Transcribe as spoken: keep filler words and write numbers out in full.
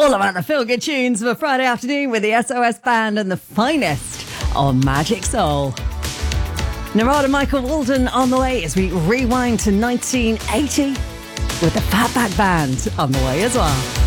All about the feel-good tunes of a Friday afternoon with the S O S Band and the finest of Magic Soul. Narada Michael Walden on the way as we rewind to nineteen eighty with the Fatback Band on the way as well.